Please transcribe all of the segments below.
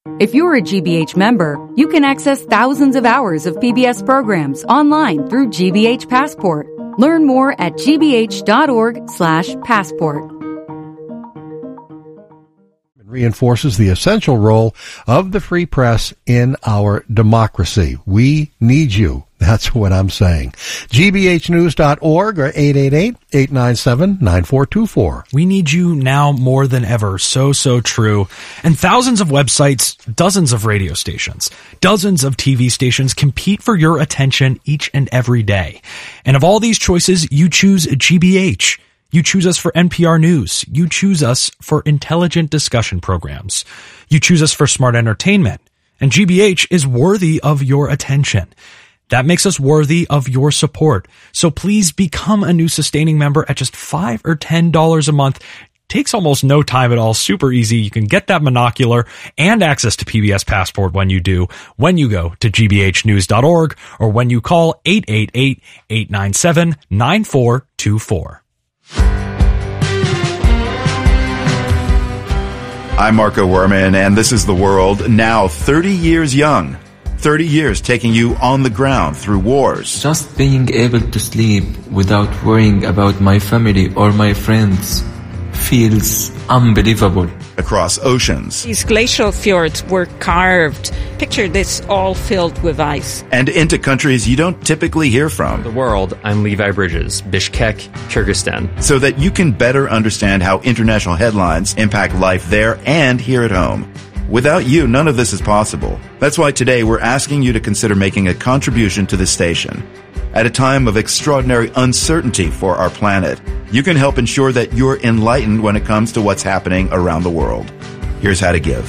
If you're a GBH member, you can access thousands of hours of PBS programs online through GBH Passport. Learn more at gbh.org/passport. Reinforces the essential role of the free press in our democracy. We need you. That's what I'm saying. gbhnews.org or 888-897-9424. We need you now more than ever. So true. And thousands of websites, dozens of radio stations, dozens of TV stations compete for your attention each and every day. And of all these choices, you choose GBH. You choose us for NPR News. You choose us for intelligent discussion programs. You choose us for smart entertainment. And GBH is worthy of your attention. That makes us worthy of your support. So please become a new sustaining member at just $5 or $10 a month. Takes almost no time at all. Super easy. You can get that monocular and access to PBS Passport when you do, when you go to gbhnews.org or when you call 888-897-9424. I'm Marco Werman, and this is The World, now 30 years young. 30 years taking you on the ground through wars. Just being able to sleep without worrying about my family or my friends feels unbelievable. Across oceans. These glacial fjords were carved. Picture this all filled with ice. And into countries you don't typically hear from. The World, I'm Levi Bridges, Bishkek, Kyrgyzstan. So that you can better understand how international headlines impact life there and here at home. Without you, none of this is possible. That's why today we're asking you to consider making a contribution to this station. At a time of extraordinary uncertainty for our planet, you can help ensure that you're enlightened when it comes to what's happening around the world. Here's how to give.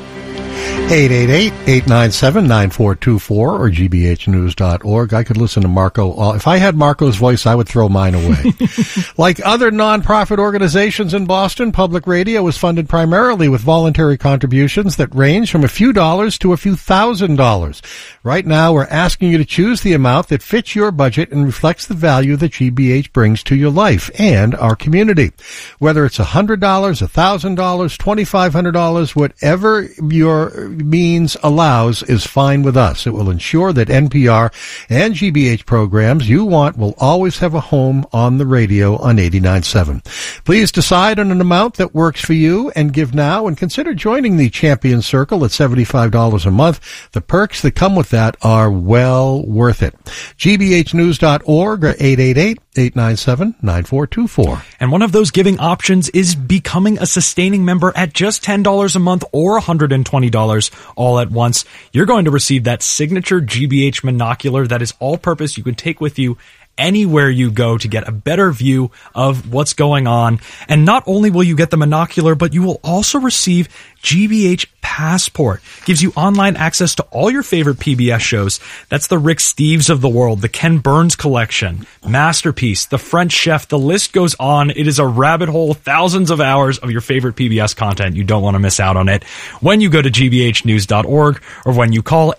888-897-9424 or gbhnews.org. I could listen to Marco. If I had Marco's voice, I would throw mine away. Like other nonprofit organizations in Boston, public radio is funded primarily with voluntary contributions that range from a few dollars to a few $1,000s. Right now, we're asking you to choose the amount that fits your budget and reflects the value that GBH brings to your life and our community. Whether it's $100, $1,000, $2,500, whatever your means allows is fine with us. It will ensure that NPR and GBH programs you want will always have a home on the radio on 89.7. Please decide on an amount that works for you and give now, and consider joining the Champion Circle at $75 a month. The perks that come with that are well worth it. gbhnews.org or 888-897-9424. And one of those giving options is becoming a sustaining member at just $10 a month or $120 all at once. You're going to receive that signature GBH monocular that is all-purpose. You can take with you anywhere you go to get a better view of what's going on. And not only will you get the monocular, but you will also receive GBH Passport. Gives you online access to all your favorite PBS shows. That's the Rick Steves of the world, the Ken Burns collection, Masterpiece, The French Chef. The list goes on. It is a rabbit hole, thousands of hours of your favorite PBS content. You don't want to miss out on it when you go to gbhnews.org or when you call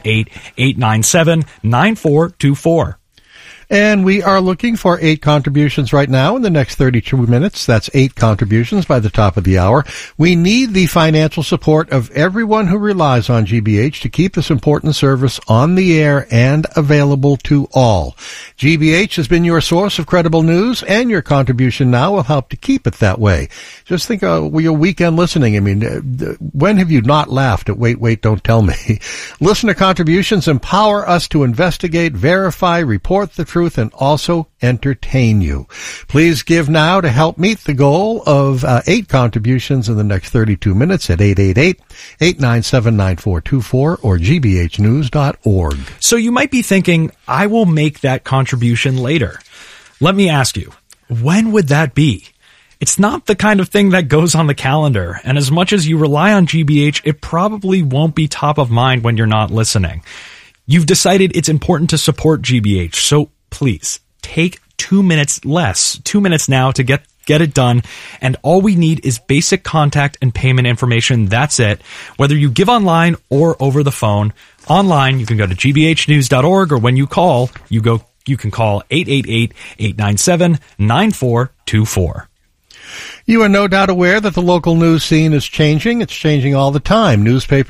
888-897-9424. And we are looking for 8 contributions right now in the next 32 minutes. That's 8 contributions by the top of the hour. We need the financial support of everyone who relies on GBH to keep this important service on the air and available to all. GBH has been your source of credible news, and your contribution now will help to keep it that way. Just think of your weekend listening. I mean, when have you not laughed at Wait, Don't Tell Me? Listener contributions empower us to investigate, verify, report the truth, and also entertain you. Please give now to help meet the goal of 8 contributions in the next 32 minutes at 888-897-9424 or gbhnews.org. So you might be thinking, I will make that contribution later. Let me ask you, when would that be? It's not the kind of thing that goes on the calendar, and as much as you rely on GBH, it probably won't be top of mind when you're not listening. You've decided it's important to support GBH, so please take 2 minutes now to get it done. And all we need is basic contact and payment information. That's it. Whether you give online or over the phone. Online, you can go to gbhnews.org, or when you call, you can call 888-897-9424. You are no doubt aware that the local news scene is changing. It's changing all the time. Newspapers